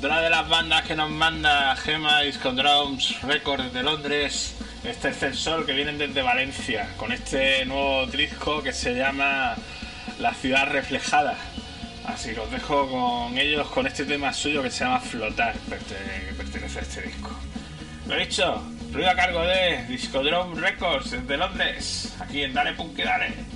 otra de las bandas que nos manda Gema Discodromes Records de Londres, este Ascensor, que vienen desde Valencia, con este nuevo disco que se llama La Ciudad Reflejada. Así que os dejo con ellos, con este tema suyo que se llama Flotar, que pertenece a este disco. Lo dicho, ruido a cargo de Discodrome Records de Londres, aquí en Dale Punk que Dale.